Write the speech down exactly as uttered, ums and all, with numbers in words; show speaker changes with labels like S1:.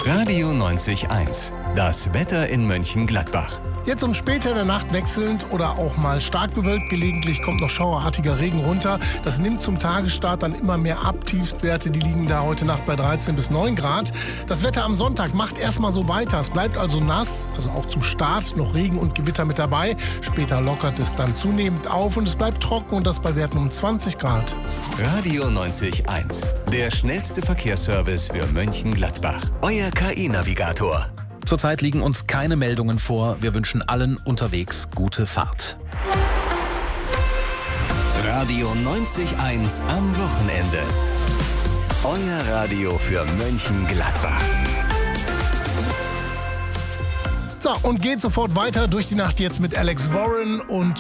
S1: Radio neunzig eins. Das Wetter in Mönchengladbach.
S2: Jetzt und später in der Nacht wechselnd oder auch mal stark bewölkt. Gelegentlich kommt noch schauerartiger Regen runter. Das nimmt zum Tagesstart dann immer mehr ab. Tiefstwerte, die liegen da heute Nacht bei dreizehn bis neun Grad. Das Wetter am Sonntag macht erstmal so weiter. Es bleibt also nass, also auch zum Start noch Regen und Gewitter mit dabei. Später lockert es dann zunehmend auf und es bleibt trocken und das bei Werten um zwanzig Grad.
S1: Radio neunzig eins. Der schnellste Verkehrsservice für Mönchengladbach. Euer K I-Navigator.
S3: Zurzeit liegen uns keine Meldungen vor. Wir wünschen allen unterwegs gute Fahrt.
S1: Radio neunzig eins am Wochenende. Euer Radio für Mönchengladbach.
S2: So, und geht sofort weiter durch die Nacht jetzt mit Alex Warren und